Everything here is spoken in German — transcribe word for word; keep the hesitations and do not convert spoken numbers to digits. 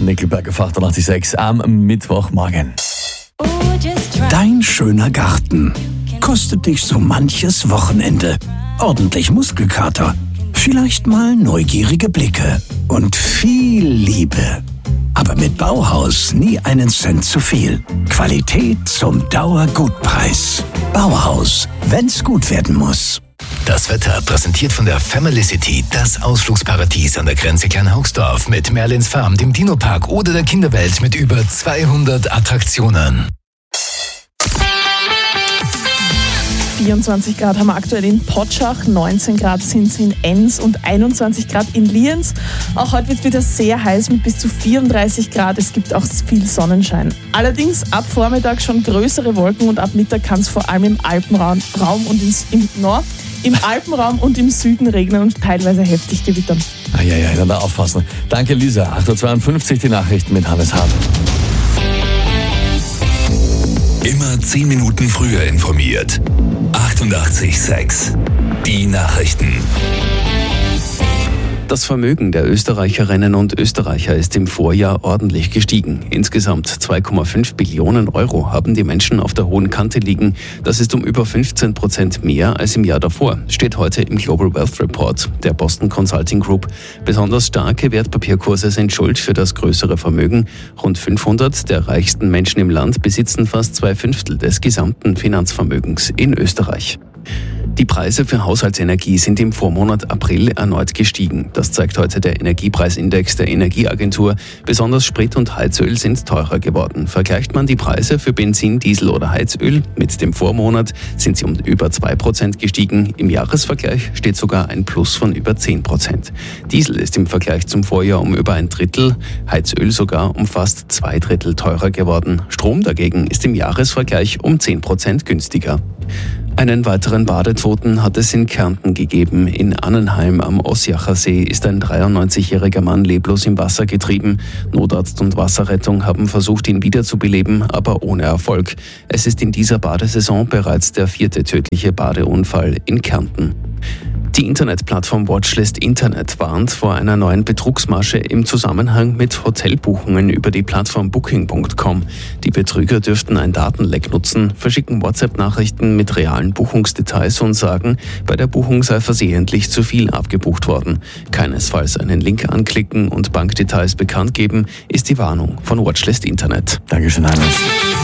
Nickelback auf achtundachtzig Komma sechs am Mittwochmorgen. Dein schöner Garten kostet dich so manches Wochenende. Ordentlich Muskelkater, vielleicht mal neugierige Blicke und viel Liebe. Aber mit Bauhaus nie einen Cent zu viel. Qualität zum Dauergutpreis. Bauhaus, wenn's gut werden muss. Das Wetter präsentiert von der Family City, das Ausflugsparadies an der Grenze Kleinhaugsdorf mit Merlins Farm, dem Dino-Park oder der Kinderwelt mit über zweihundert Attraktionen. vierundzwanzig Grad haben wir aktuell in Potschach, neunzehn Grad sind es in Enns und einundzwanzig Grad in Lienz. Auch heute wird es wieder sehr heiß mit bis zu vierunddreißig Grad. Es gibt auch viel Sonnenschein. Allerdings ab Vormittag schon größere Wolken und ab Mittag kann es vor allem im Alpenraum Raum und ins, im, no, im Alpenraum und im Süden regnen und teilweise heftig gewittern. Ah, ja, ja, dann da aufpassen. Danke, Lisa. acht Uhr zweiundfünfzig, die Nachrichten mit Hannes Hahn. Immer zehn Minuten früher informiert. achtundachtzig Komma sechs. Die Nachrichten. Das Vermögen der Österreicherinnen und Österreicher ist im Vorjahr ordentlich gestiegen. Insgesamt zwei Komma fünf Billionen Euro haben die Menschen auf der hohen Kante liegen. Das ist um über fünfzehn Prozent mehr als im Jahr davor, steht heute im Global Wealth Report der Boston Consulting Group. Besonders starke Wertpapierkurse sind schuld für das größere Vermögen. Rund fünfhundert der reichsten Menschen im Land besitzen fast zwei Fünftel des gesamten Finanzvermögens in Österreich. Die Preise für Haushaltsenergie sind im Vormonat April erneut gestiegen. Das zeigt heute der Energiepreisindex der Energieagentur. Besonders Sprit und Heizöl sind teurer geworden. Vergleicht man die Preise für Benzin, Diesel oder Heizöl mit dem Vormonat, sind sie um über zwei Prozent gestiegen. Im Jahresvergleich steht sogar ein Plus von über zehn Prozent. Diesel ist im Vergleich zum Vorjahr um über ein Drittel, Heizöl sogar um fast zwei Drittel teurer geworden. Strom dagegen ist im Jahresvergleich um zehn Prozent günstiger. Einen weiteren Badetoten hat es in Kärnten gegeben. In Annenheim am Ossiacher See ist ein dreiundneunzigjähriger Mann leblos im Wasser getrieben. Notarzt und Wasserrettung haben versucht, ihn wiederzubeleben, aber ohne Erfolg. Es ist in dieser Badesaison bereits der vierte tödliche Badeunfall in Kärnten. Die Internetplattform Watchlist Internet warnt vor einer neuen Betrugsmasche im Zusammenhang mit Hotelbuchungen über die Plattform Booking Punkt com. Die Betrüger dürften ein Datenleck nutzen, verschicken WhatsApp-Nachrichten mit realen Buchungsdetails und sagen, bei der Buchung sei versehentlich zu viel abgebucht worden. Keinesfalls einen Link anklicken und Bankdetails bekannt geben, ist die Warnung von Watchlist Internet. Dankeschön, Hannes.